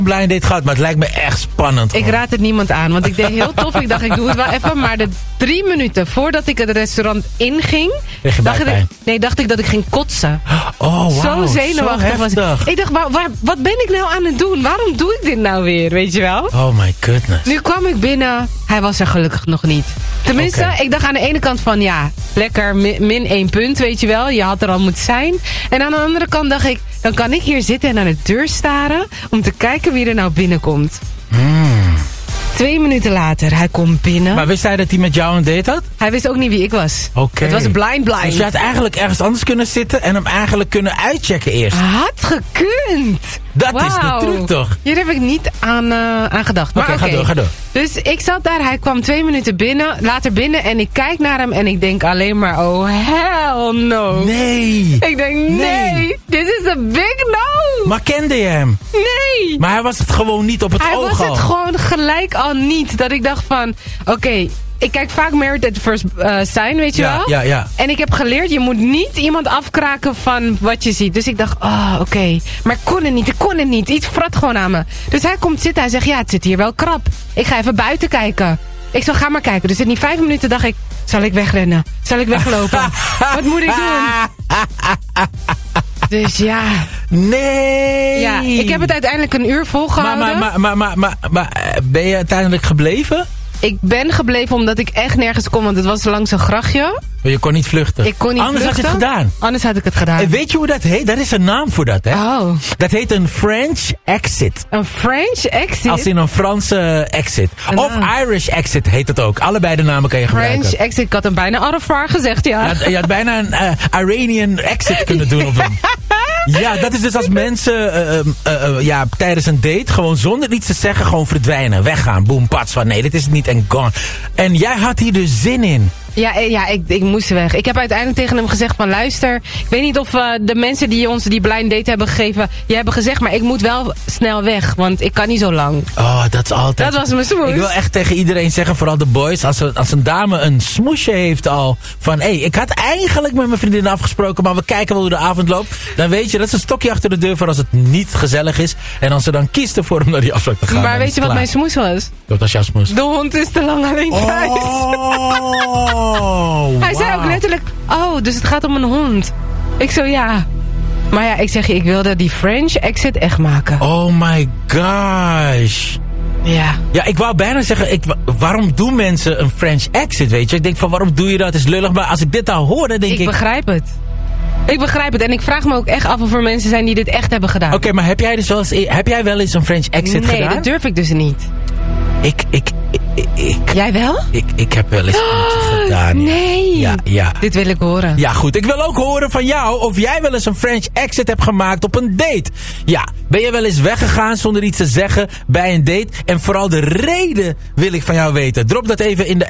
blind date gehad, maar het lijkt me echt spannend. Ik raad het niemand aan, want ik deed heel tof. Ik dacht, ik doe het wel even. Maar de 3 minuten voordat ik het restaurant inging, dacht ik dat ik ging kotsen. Oh, wow. Zo zenuwachtig was ik. Ik dacht, wat ben ik nou aan het doen? Waarom doe ik dit nou weer, weet je wel? Oh my goodness. Nu kwam ik binnen, hij was er gelukkig nog niet. Tenminste, ik dacht aan de ene kant van, ja, lekker min 1 punt, weet je wel. Je had er al moeten zijn. En aan de andere kant dacht ik, dan kan ik hier zitten en aan de deur staren om te kijken wie er nou binnenkomt. 2 minuten later, hij komt binnen. Maar wist hij dat hij met jou een date had? Hij wist ook niet wie ik was. Oké. Het was een blind. Dus je had eigenlijk ergens anders kunnen zitten en hem eigenlijk kunnen uitchecken eerst. Had gekund. Dat is de truc toch? Hier heb ik niet aan gedacht. Oké, ga door. Dus ik zat daar, hij kwam 2 minuten later binnen en ik kijk naar hem en ik denk alleen maar, oh hell no. Nee. Ik denk, nee, this is a big no. Maar kende je hem? Nee. Maar hij was het gewoon niet op het oog al. Hij was het gewoon gelijk al niet. Dat ik dacht van, oké, ik kijk vaak Married at First Sign, weet je wel? Ja. En ik heb geleerd, je moet niet iemand afkraken van wat je ziet. Dus ik dacht, oké. Maar ik kon het niet. Iets frat gewoon aan me. Dus hij komt zitten, hij zegt, ja, het zit hier wel krap. Ik ga even buiten kijken. Ik zal, ga maar kijken. Dus in die 5 minuten dacht ik, zal ik wegrennen? Zal ik weglopen? Wat moet ik doen? Dus ja. Nee. Ja, ik heb het uiteindelijk 1 uur volgehouden. Maar ben je uiteindelijk gebleven? Ik ben gebleven omdat ik echt nergens kon, want het was langs een grachtje. Maar je kon niet vluchten. Ik kon niet Anders vluchten. had je het gedaan. Anders had ik het gedaan. En weet je hoe dat heet? Daar is een naam voor dat, hè? Oh. Dat heet een French exit. Een French exit? Als in een Franse exit. Of Irish exit heet het ook. Allebei de namen kan je gebruiken. French exit, ik had hem bijna Arafar gezegd, ja. Je had bijna een Iranian exit kunnen doen op hem. Ja, dat is dus als mensen tijdens een date gewoon zonder iets te zeggen gewoon verdwijnen. Weggaan, boom, pats, van nee, dit is het niet en gone. En jij had hier dus zin in. Ja, ik moest weg. Ik heb uiteindelijk tegen hem gezegd van luister, ik weet niet of de mensen die ons die blind date hebben gegeven, je hebben gezegd, maar ik moet wel snel weg, want ik kan niet zo lang. Oh, dat is altijd. Dat was mijn smoes. Ik wil echt tegen iedereen zeggen, vooral de boys, als een dame een smoesje heeft al van, ik had eigenlijk met mijn vriendin afgesproken, maar we kijken wel hoe de avond loopt, dan weet je, dat is een stokje achter de deur voor als het niet gezellig is. En als ze dan kiest ervoor om naar die afspraak te gaan. Maar weet je wat mijn smoes was? Wat was jouw smoes? De hond is te lang alleen thuis. Hij zei ook letterlijk, dus het gaat om een hond. Ik zo, ja. Maar ja, ik zeg je, ik wilde die French exit echt maken. Oh my gosh. Ja. Ja, ik wou bijna zeggen, waarom doen mensen een French exit, weet je? Ik denk van, waarom doe je dat? Het is lullig, maar als ik dit al hoor, dan denk ik... Ik begrijp het. Ik begrijp het. En ik vraag me ook echt af of er mensen zijn die dit echt hebben gedaan. Oké, maar heb jij wel eens een French exit gedaan? Nee, dat durf ik dus niet. Jij wel? Ik heb wel eens eentje gedaan. Nee. Ja. Dit wil ik horen. Ja, goed. Ik wil ook horen van jou of jij wel eens een French exit hebt gemaakt op een date. Ja, ben je wel eens weggegaan zonder iets te zeggen bij een date? En vooral de reden wil ik van jou weten. Drop dat even in de